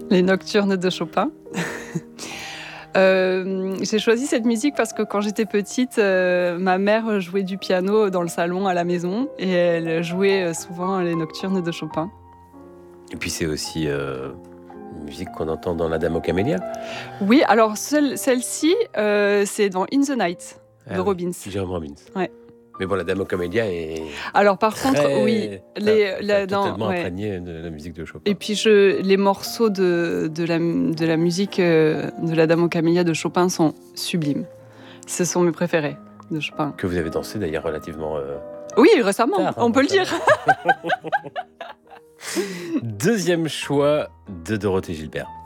Les Nocturnes de Chopin. J'ai choisi cette musique parce que quand j'étais petite, ma mère jouait du piano dans le salon à la maison et elle jouait souvent les Nocturnes de Chopin. Et puis c'est aussi une musique qu'on entend dans La Dame aux Camélias. Oui, alors celle-ci, c'est dans In the Night de Robbins. Jérôme Robbins. Ouais. Mais bon, La Dame aux Camélias est Alors par contre, oui, totalement imprégné de la musique de Chopin. Et puis les morceaux de la musique de La Dame aux Camélias de Chopin sont sublimes. Ce sont mes préférés de Chopin. Que vous avez dansé d'ailleurs relativement... Oui, récemment, tard, on peut le dire. Deuxième choix de Dorothée Gilbert.